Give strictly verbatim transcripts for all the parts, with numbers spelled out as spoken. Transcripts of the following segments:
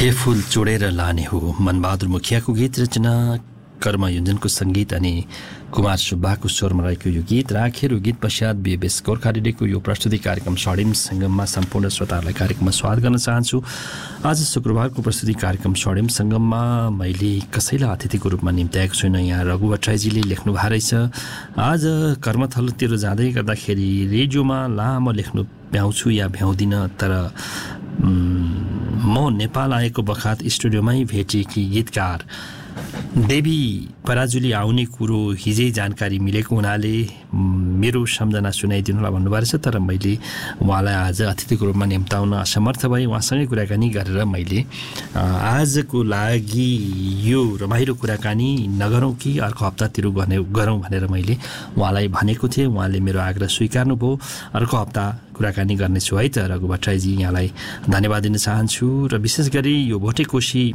हे फूल चोडेर लाने हो मनबहादुर मुखियाको गीत रचना कर्म योजनको सङ्गीत अनि कुमार सुब्बाको स्वरमा रहेको यो गीत राखेर यो गीत पश्चात बिएबएस गोर्खा रेडियोको यो प्रस्तुति कार्यक्रम स्वर्णिम सङ्गममा सम्पूर्ण श्रोताहरूलाई कार्यक्रममा स्वागत गर्न चाहन्छु। आज शुक्रबारको प्रस्तुति कार्यक्रम स्वर्णिम सङ्गममा मैले कसैलाई अतिथिको रूपमा निम्त्याएको छुइनँ। यहाँ रघु भट्टराईजीले लेख्नु भएको रहेछ, आज कर्मथलतिर जाँदै गर्दाखेरि रेडियोमा लामो लेख्नु भ्याउँछु या भ्याउँदिनँ, तर म नेपाल आएको बखत स्टुडियोमै भेटेकी गीतकार देवी पराजुली आउने कुरो हिजै जानकारी मिलेको हुनाले मेरो सम्झना सुनाइदिनु होला भन्नुभएको छ, तर मैले उहाँलाई आज अतिथिको रूपमा निम्ताउन असमर्थ भएँ। उहाँसँगै कुराकानी गरेर मैले आजको लागि यो रमाइलो कुराकानी नगरौँ कि अर्को हप्तातिर गर्ने गरौँ भनेर मैले उहाँलाई भनेको थिएँ। उहाँले मेरो आग्रह स्वीकार्नुभयो। अर्को हप्ता कुराकानी गर्नेछु है त। रघु भट्टराईजी, यहाँलाई धन्यवाद दिन चाहन्छु। र विशेष गरी यो भोटेकोशी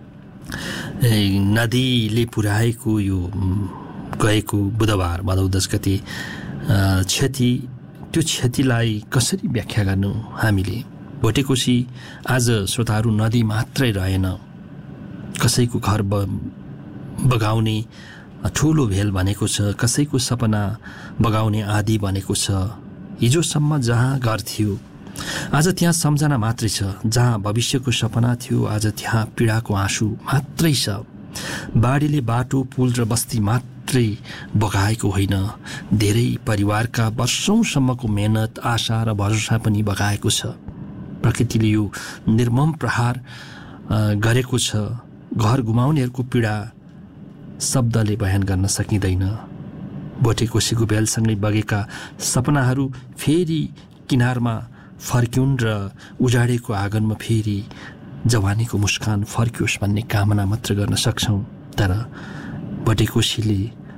नदीले पुर्याएको यो गएको बुधबार भदौ दस गते क्षति, त्यो क्षतिलाई कसरी व्याख्या गर्नु हामीले? भोटेकोशी आज श्रोताहरू नदी मात्रै रहेन, कसैको घर ब बगाउने ठुलो भेल बनेको छ, कसैको सपना बगाउने आदि बनेको छ। हिजोसम्म जहाँ घर थियो आज त्यहाँ सम्झना मात्रै छ, जहाँ भविष्यको सपना थियो आज त्यहाँ पीडाको आँसु मात्रै छ। बाढीले बाटो पुल र बस्ती मात्रै बगाएको होइन, धेरै परिवारका वर्षौंसम्मको मेहनत, आशा र भरोसा पनि बगाएको छ। प्रकृतिले यो निर्मम प्रहार गरेको छ। घर गुमाउनेहरूको पीडा शब्दले बयान गर्न सकिँदैन। भोटेकोशीको बेलसँगै बगेका सपनाहरू फेरि किनारमा फर्क्युन् र उजाडेको आँगनमा फेरि जवानीको मुस्कान फर्कियोस् भन्ने कामना मात्र गर्न सक्छौँ। तर भोटेकोशीले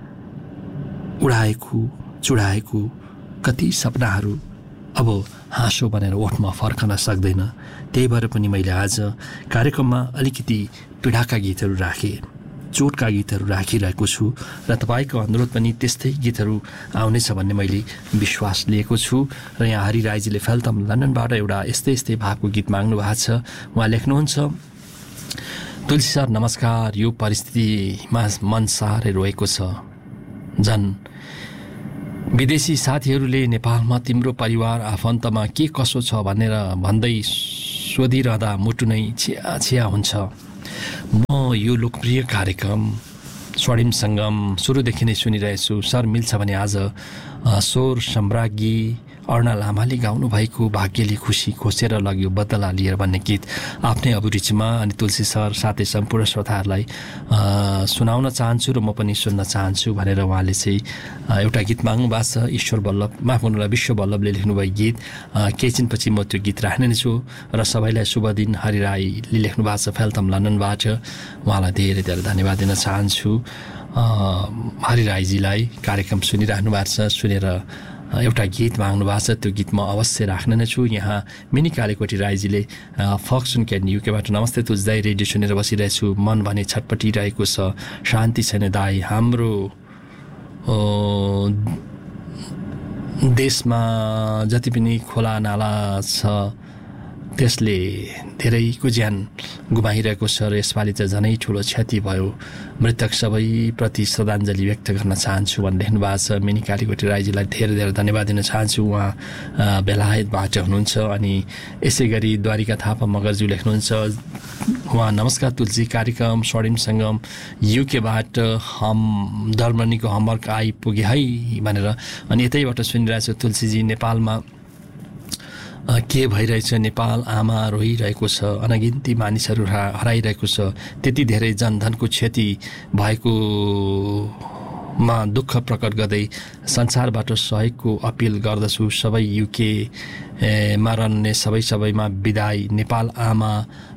उडाएको चुडाएको कति सपनाहरू अब हाँसो बनेर ओठमा फर्कन सक्दैन। त्यही भएर पनि मैले आज कार्यक्रममा अलिकति पीडाका गीतहरू राखेँ, चोटका गीतहरू राखिरहेको छु र तपाईँको अनुरोध पनि त्यस्तै गीतहरू आउनेछ भन्ने मैले विश्वास लिएको छु। र यहाँ हरि राईजीले फेल्तम लन्डनबाट एउटा यस्तै यस्तै भावको गीत माग्नु भएको छ। उहाँ लेख्नुहुन्छ, तुलसी सर नमस्कार, यो परिस्थितिमा मन साह्रै रोएको छ। झन् विदेशी साथीहरूले नेपालमा तिम्रो परिवार आफन्तमा के कसो छ भनेर भन्दै सोधिरहँदा मुटु नै छिया छिया हुन्छ। म यो लोकप्रिय कार्यक्रम स्वर्णिम सङ्गम सुरुदेखि नै सुनिरहेछु। सर मिल्छ भने आज स्वर सम्राज्ञी अरुणा लामाले गाउनु भएको भाग्यले खुसी खोसेर लग्यो बदला लिएर भन्ने गीत आफ्नै अभिरुचिमा अनि तुलसी सर साथै सम्पूर्ण श्रोताहरूलाई सुनाउन चाहन्छु र म पनि सुन्न चाहन्छु भनेर उहाँले चाहिँ एउटा गीत माग्नु भएको छ। ईश्वर बल्लभ माफ गर्नुलाई विश्व बल्लभले लेख्नुभएको गीत। केही छिनपछि म त्यो गीत राख्ने नै छु र सबैलाई शुभ दिन। हरि राईले लेख्नु भएको छ फेल्तम लन्डनबाट, उहाँलाई धेरै धेरै धन्यवाद दिन चाहन्छु। हरि राईजीलाई कार्यक्रम सुनिराख्नु भएको छ, सुनेर एउटा गीत माग्नु भएको छ, त्यो गीत म अवश्य राख्ने नै छु। यहाँ मिनी कालीकोटी राईजीले फक्सन क्यान्डी युकेबाट नमस्ते तुलसी, रेडियो सुनेर बसिरहेछु, मन भने छटपटिरहेको छ, शान्ति छैन दाई, हाम्रो देशमा जति पनि खोला नाला छ त्यसले धेरैको ज्यान गुमाइरहेको छ र यसपालि चाहिँ झनै ठुलो क्षति भयो। मृतक सबैप्रति श्रद्धाञ्जली व्यक्त गर्न चाहन्छु भनेर लेख्नु भएको छ। मिनी कालीकोटी राईजीलाई धेरै धेरै धन्यवाद दिन चाहन्छु। उहाँ बेलायतबाट हुनुहुन्छ। अनि यसै गरी द्वारिका थापा मगरज्यू लेख्नुहुन्छ, उहाँ नमस्कार तुलसी, कार्यक्रम स्वर्णिम सङ्गम युकेबाट हम जर्मनीको हमवर्क आइपुगे है भनेर। अनि यतैबाट सुनिरहेको छु तुलसीजी, नेपालमा के भइरहेछ, नेपाल आमा रोइरहेको छ, अनगिन्ती मानिसहरू हराइरहेको छ, त्यति धेरै जनधनको क्षति भएकोमा दुःख प्रकट गर्दै संसारबाट सहयोगको अपिल गर्दछु। सबै युकेमा रहने सबै सबैमा बिदाई, नेपाल आमा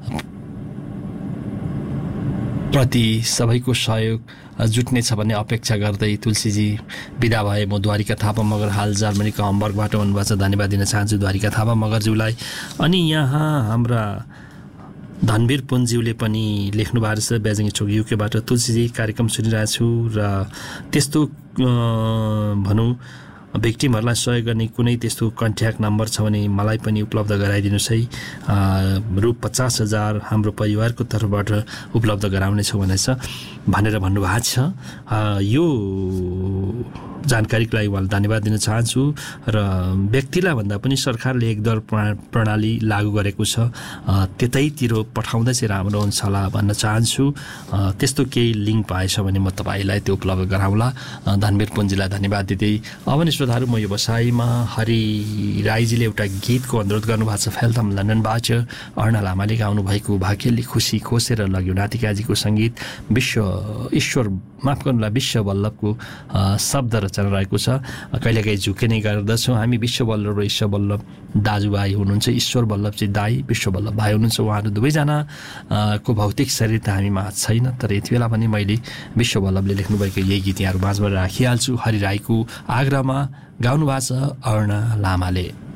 प्रति सबैको सहयोग जुट्नेछ भन्ने अपेक्षा गर्दै तुलसीजी बिदा भए। म द्वारिका थापा मगर हाल जर्मनीको हमबर्गबाट हुनुभएको छ, धन्यवाद दिन चाहन्छु द्वारिका थापा मगरज्यूलाई। अनि यहाँ हाम्रा धनवीर पुन्ज्यूले पनि लेख्नु भएको छ बेजिङ चोक युकेबाट, तुलसीजी कार्यक्रम सुनिरहेको छु र त्यस्तो भनौँ भिक्टिमहरूलाई सहयोग गर्ने कुनै त्यस्तो कन्ट्याक्ट नम्बर छ भने मलाई पनि उपलब्ध गराइदिनुहोस् है, रु पचास हजार हाम्रो परिवारको तर्फबाट उपलब्ध गराउनेछौँ भनेछ भनेर भन्नुभएको छ। यो जानकारीको लागि उहाँलाई धन्यवाद दिन चाहन्छु। र व्यक्तिलाई भन्दा पनि सरकारले एकदर प्रणाली लागू गरेको छ, त्यतैतिर पठाउँदा चाहिँ राम्रो हुन्छ होला भन्न चाहन्छु। त्यस्तो केही लिङ्क पाएछ भने म तपाईँलाई त्यो उपलब्ध गराउँला। धनवीर पुन्जीलाई धन्यवाद दिँदै अब नि श्रोताहरू, म यो बसाइमा हरि राईजीले एउटा गीतको अनुरोध गर्नुभएको छ। फेल्थम लन्डनबाट अर्णा लामाले गाउनुभएको भाग्यले खुसी खोसेर लग्यो नातिकाजीको सङ्गीत विश्व ईश्वर माफ गर्नुलाई विश्व वल्लभको शब्द रचना रहेको छ। कहिलेकाहीँ झुक्ने गर्दछौँ हामी। विश्व वल्लभ र ईश्वर वल्लभ दाजुभाइ हुनुहुन्छ, ईश्वर वल्लभ चाहिँ दाई, विश्व वल्लभ भाइ हुनुहुन्छ। उहाँहरू दुवैजना को भौतिक शरीर त हामीमा छैन, तर यति बेला पनि मैले विश्व वल्लभले लेख्नुभएको यही गीत यहाँहरू माझबाट राखिहाल्छु। हरि राईको आग्रहमा गाउनुभएको छ अर्णा लामाले।